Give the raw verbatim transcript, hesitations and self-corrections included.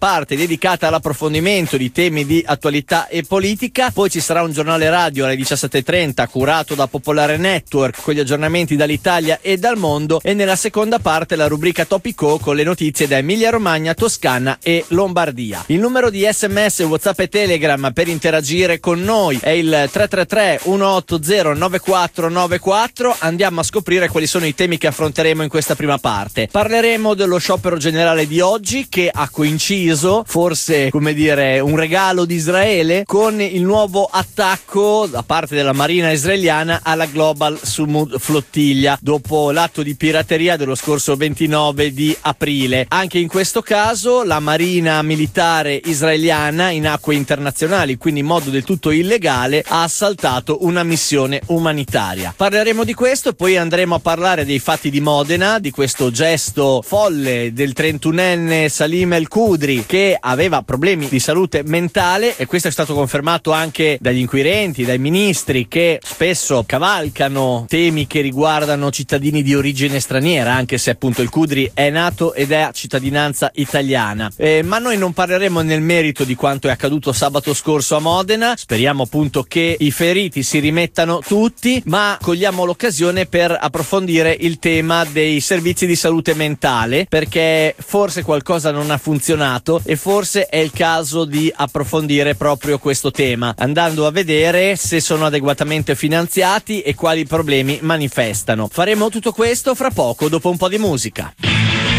parte dedicata all'approfondimento di temi di attualità e politica, poi ci sarà un giornale radio alle diciassette e trenta curato da Popolare Network con gli aggiornamenti dall'Italia e dal mondo, e nella seconda parte la rubrica Topico con le notizie da Emilia Romagna, Toscana e Lombardia. Il numero di sms, WhatsApp e Telegram per interagire con noi è il tre tre tre uno otto zero nove quattro nove quattro. Andiamo a scoprire quali sono i temi che affronteremo in questa prima parte. Parleremo dello sciopero generale di oggi, che ha coinciso, forse come dire un regalo di Israele, con il nuovo attacco da parte della Marina israeliana alla Global Sumud Flottiglia dopo l'atto di pirateria dello scorso ventinove di aprile. Anche in questo caso la Marina militare israeliana in acque internazionali, quindi in modo del tutto illegale, ha assaltato una missione umanitaria. Parleremo di questo e poi andremo a parlare dei fatti di Modena, di questo gesto folle del trentunenne Salim El Kudri che aveva problemi di salute mentale, e questo è stato confermato anche dagli inquirenti, dai ministri che spesso cavalcano temi che riguardano cittadini di origine straniera, anche se appunto il Kudri è nato ed è a cittadinanza italiana. Eh, ma noi non parleremo nel merito di quanto è accaduto sabato scorso a Modena, speriamo appunto che i feriti si rimettano tutti, ma cogliamo l'occasione per approfondire il tema dei servizi di salute mentale, perché forse qualcosa non ha funzionato e forse è il caso di approfondire proprio questo tema, andando a vedere se sono adeguatamente finanziati e quali problemi manifestano. Faremo tutto questo fra poco, dopo un po' di musica.